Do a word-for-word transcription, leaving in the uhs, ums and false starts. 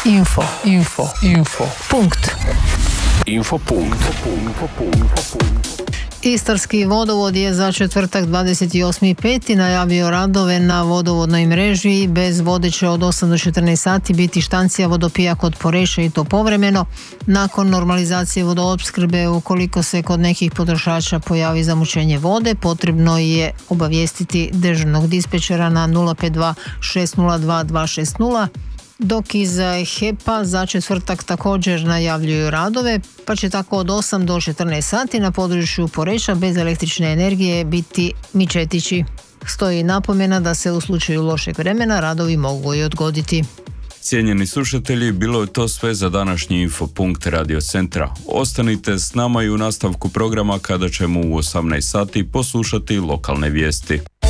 Info, info, info. Punkt. Info punkt. Istarski vodovod je za četvrtak dvadeset osmi peti najavio radove na vodovodnoj mreži. Bez vode će od osam do četrnaest sati biti štancija vodopija kod Poreša i to povremeno. Nakon normalizacije vodoopskrbe, ukoliko se kod nekih potrošača pojavi zamućenje vode, potrebno je obavijestiti dežurnog dispečera na nula pet dva šest nula dva dva šest nula. Dok iz H E P-a za četvrtak također najavljuju radove, pa će tako od osam do četrnaest sati na području Poreča bez električne energije biti mičetići. Stoji napomena da se u slučaju lošeg vremena radovi mogu i odgoditi. Cijenjeni slušatelji, bilo je to sve za današnji Infopunkt Radio Centra. Ostanite s nama i u nastavku programa kada ćemo u osamnaest sati poslušati lokalne vijesti.